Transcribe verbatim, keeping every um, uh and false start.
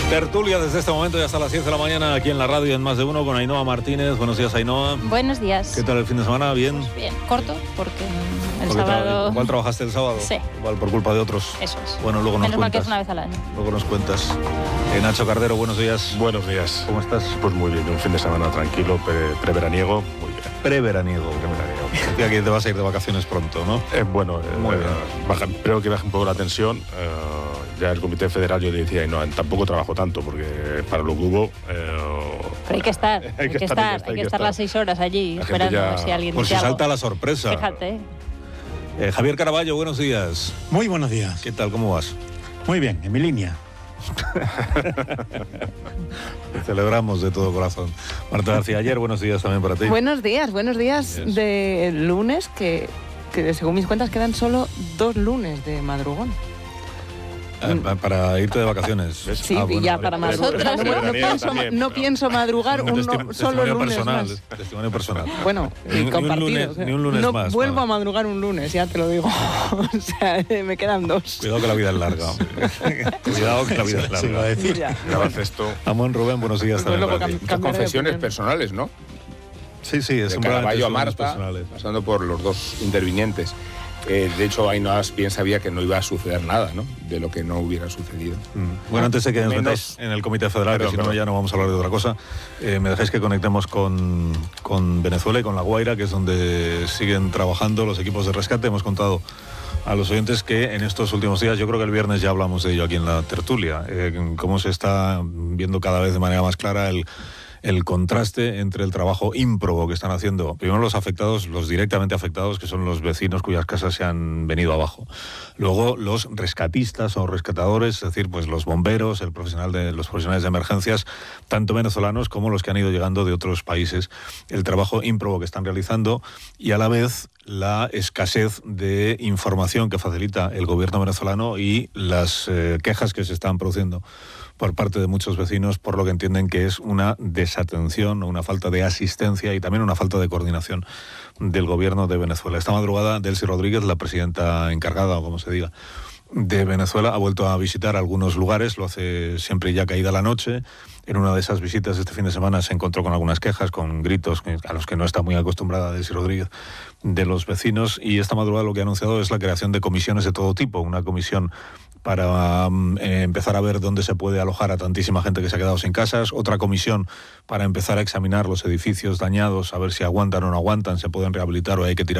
Tertulia desde este momento y hasta las diez de la mañana aquí en la radio en Más de Uno con Ainhoa Martínez. Buenos días, Ainhoa. Buenos días. ¿Qué tal el fin de semana? ¿Bien? Pues bien, corto, porque el porque sábado... Tra- ¿Cuál trabajaste el sábado? Sí. Igual por culpa de otros. Eso es. Bueno, luego nos Menos mal que cuentas. es una vez al año. Luego nos cuentas. Eh, Nacho Cardero, buenos días. Buenos días. ¿Cómo estás? Pues muy bien, un fin de semana tranquilo, pre- preveraniego, muy bien. Preveraniego. Preveraniego. Decía que te vas a ir de vacaciones pronto, ¿no? Eh, bueno, eh, Muy bien. baja, creo que baja un poco la tensión. eh, ya el Comité Federal yo le decía, y no, tampoco trabajo tanto, porque para lo que hubo... eh, Pero hay que estar, hay, que estar, hay que estar las seis horas allí La gente esperando ya- a ver si alguien Por dice si algo. salta la sorpresa. Fíjate. Eh, Javier Caraballo, buenos días. Muy buenos días. ¿Qué tal? ¿Cómo vas? Muy bien, en mi línea. Te celebramos de todo corazón. Marta García Ayer, buenos días también para ti. Buenos días, buenos días Yes. de lunes, que, que según mis cuentas quedan solo dos lunes de madrugón. Ah, pa- para irte de vacaciones. Sí, Ah, y bueno, ya vale. para Pero- madrugar. pero- No, no pero- pienso, también, no pero- pienso madrugar Un un, testi- no- solo testimonio lunes personal, más. Testimonio personal. Bueno, Ni- y ni un compartido. lunes- o sea, ni un lunes no más, vuelvo vale. a madrugar un lunes, ya te lo digo. O sea, me quedan dos. Cuidado que la vida es larga. Cuidado que la vida es Se iba a larga. decir. Ya. Grabas esto. Amón Rubén, buenos días Pues también luego para ti. cam- Muchas cambiaré de confesiones opinión. personales, ¿no? Sí, sí, es De un Caraballo a programa de Marta, testimonios personales. pasando por los dos intervinientes. Eh, de hecho, Ainhoa bien sabía que no iba a suceder nada, ¿no? De lo que no hubiera sucedido. Mm. Bueno, antes de que nos Menos- metáis en el Comité Federal, que Perdón, si no perdón. ya no vamos a hablar de otra cosa, eh, me dejáis que conectemos con, con Venezuela y con La Guaira, que es donde siguen trabajando los equipos de rescate. Hemos contado a los oyentes que en estos últimos días, yo creo que el viernes ya hablamos de ello aquí en la tertulia, eh, cómo se está viendo cada vez de manera más clara el el contraste entre el trabajo ímprobo que están haciendo, primero los afectados, los directamente afectados, que son los vecinos cuyas casas se han venido abajo. Luego los rescatistas o rescatadores, es decir, pues los bomberos, el profesional de los profesionales de emergencias, tanto venezolanos como los que han ido llegando de otros países, el trabajo ímprobo que están realizando y a la vez la escasez de información que facilita el gobierno venezolano y las eh, quejas que se están produciendo por parte de muchos vecinos por lo que entienden que es una desatención o una falta de asistencia y también una falta de coordinación del gobierno de Venezuela. Esta madrugada, Delcy Rodríguez, la presidenta encargada, o como se diga, de Venezuela, ha vuelto a visitar algunos lugares, lo hace siempre ya caída la noche. En una de esas visitas este fin de semana se encontró con algunas quejas, con gritos a los que no está muy acostumbrada Delcy Rodríguez, de los vecinos, y esta madrugada lo que ha anunciado es la creación de comisiones de todo tipo, una comisión para um, eh, empezar a ver dónde se puede alojar a tantísima gente que se ha quedado sin casas, otra comisión para empezar a examinar los edificios dañados, a ver si aguantan o no aguantan, se pueden rehabilitar o hay que tirar